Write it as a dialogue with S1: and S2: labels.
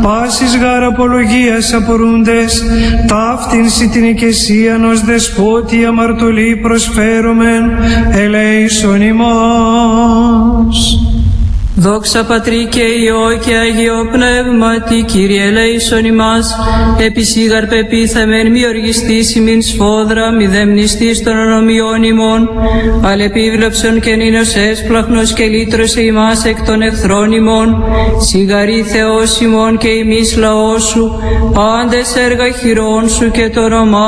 S1: πάσης γάρ απολογίας απορούντες, ταύτην την οικεσίαν ως δεσπότη αμαρτωλή προσφέρομεν, ελέησον ημάς.
S2: Δόξα Πατρί και Υιό και Αγίο Πνεύματι, Κύριε ελέησον ημάς, επισήγαρ πεπίθαμεν μη οργιστής ημίν σφόδρα, μη δεμνιστής των ονομιών ημών, αλλά επίβλεψον και νήνος έσπλαχνος και λύτρωσε ημάς εκ των εχθρών ημών, σιγαρή Θεός ημών και ημείς λαός σου, πάντες έργα χειρών σου και το όνομά